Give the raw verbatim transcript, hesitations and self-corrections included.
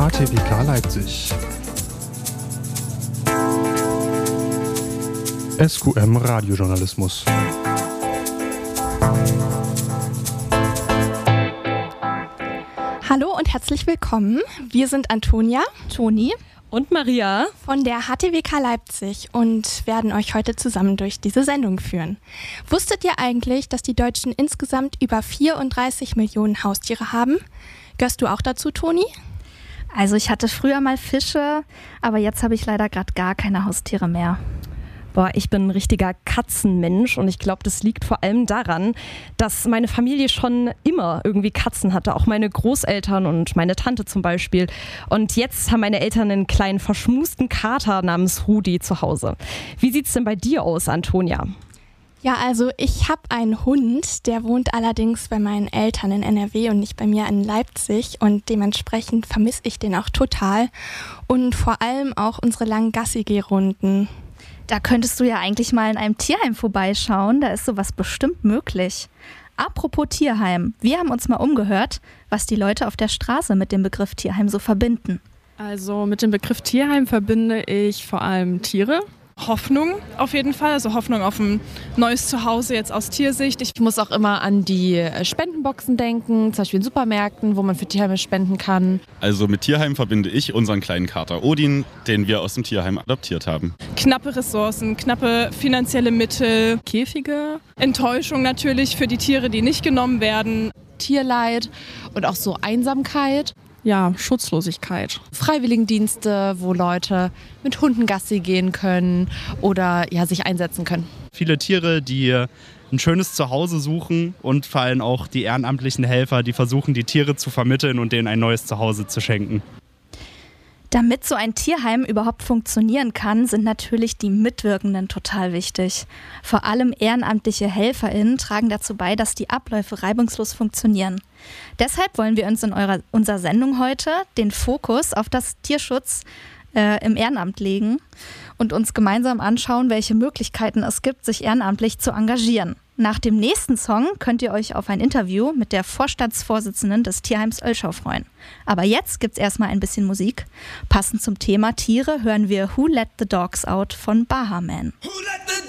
H T W K Leipzig. S Q M Radiojournalismus. Hallo und herzlich willkommen. Wir sind Antonia, Toni und Maria von der H T W K Leipzig und werden euch heute zusammen durch diese Sendung führen. Wusstet ihr eigentlich, dass die Deutschen insgesamt über vierunddreißig Millionen Haustiere haben? Gehörst du auch dazu, Toni? Also ich hatte früher mal Fische, aber jetzt habe ich leider gerade gar keine Haustiere mehr. Boah, ich bin ein richtiger Katzenmensch und ich glaube, das liegt vor allem daran, dass meine Familie schon immer irgendwie Katzen hatte, auch meine Großeltern und meine Tante zum Beispiel. Und jetzt haben meine Eltern einen kleinen verschmusten Kater namens Rudi zu Hause. Wie sieht's denn bei dir aus, Antonia? Ja, also ich habe einen Hund, der wohnt allerdings bei meinen Eltern in N R W und nicht bei mir in Leipzig und dementsprechend vermisse ich den auch total und vor allem auch unsere langen Gassi-Geh-Runden. Da könntest du ja eigentlich mal in einem Tierheim vorbeischauen, da ist sowas bestimmt möglich. Apropos Tierheim, wir haben uns mal umgehört, was die Leute auf der Straße mit dem Begriff Tierheim so verbinden. Also mit dem Begriff Tierheim verbinde ich vor allem Tiere. Hoffnung auf jeden Fall, also Hoffnung auf ein neues Zuhause jetzt aus Tiersicht. Ich muss auch immer an die Spendenboxen denken, zum Beispiel in Supermärkten, wo man für Tierheime spenden kann. Also mit Tierheim verbinde ich unseren kleinen Kater Odin, den wir aus dem Tierheim adoptiert haben. Knappe Ressourcen, knappe finanzielle Mittel, Käfige, Enttäuschung natürlich für die Tiere, die nicht genommen werden. Tierleid und auch so Einsamkeit. Ja, Schutzlosigkeit. Freiwilligendienste, wo Leute mit Hunden Gassi gehen können oder ja, sich einsetzen können. Viele Tiere, die ein schönes Zuhause suchen und vor allem auch die ehrenamtlichen Helfer, die versuchen, die Tiere zu vermitteln und denen ein neues Zuhause zu schenken. Damit so ein Tierheim überhaupt funktionieren kann, sind natürlich die Mitwirkenden total wichtig. Vor allem ehrenamtliche HelferInnen tragen dazu bei, dass die Abläufe reibungslos funktionieren. Deshalb wollen wir uns in eurer, unserer Sendung heute den Fokus auf das Tierschutz äh, im Ehrenamt legen und uns gemeinsam anschauen, welche Möglichkeiten es gibt, sich ehrenamtlich zu engagieren. Nach dem nächsten Song könnt ihr euch auf ein Interview mit der Vorstandsvorsitzenden des Tierheims Oelschau freuen. Aber jetzt gibt's erstmal ein bisschen Musik. Passend zum Thema Tiere hören wir Who Let the Dogs Out von Baha Man. Who let the